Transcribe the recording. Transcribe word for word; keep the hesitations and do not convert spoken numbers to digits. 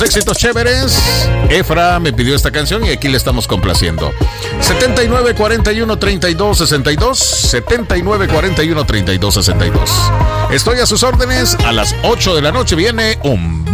Éxitos chéveres. Efra me pidió esta canción y aquí le estamos complaciendo. setenta y nueve cuarenta y uno treinta y dos sesenta y dos. setenta y nueve cuarenta y uno treinta y dos sesenta y dos. Estoy a sus órdenes. A las ocho de la noche viene un